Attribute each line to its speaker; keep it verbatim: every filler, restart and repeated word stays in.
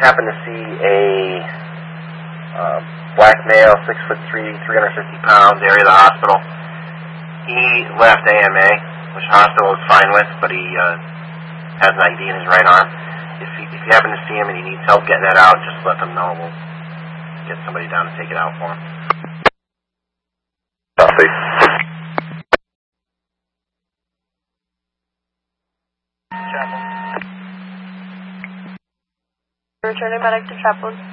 Speaker 1: happened to see a uh, black male, six foot three, three hundred fifty pounds, area of the hospital. He left A M A, which the hospital is fine with, but he uh, has an I D in his right arm. If you, if you happen to see him and he needs help getting that out, just let them know. We'll get somebody down to take it out for him.
Speaker 2: Copy.
Speaker 3: Returning medic to Chaplain.